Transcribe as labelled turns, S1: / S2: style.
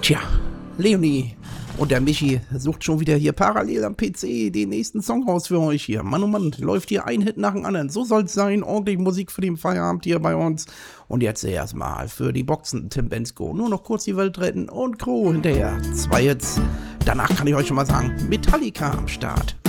S1: Tja, Leonie und der Michi sucht schon wieder hier parallel am PC den nächsten Song raus für euch hier. Mann, oh Mann, läuft hier ein Hit nach dem anderen. So soll's sein. Ordentlich Musik für den Feierabend hier bei uns. Und jetzt erstmal für die Boxen Tim Bendzko. Nur noch kurz die Welt retten und Crow hinterher. 2 Hits. Danach kann ich euch schon mal sagen, Metallica am Start.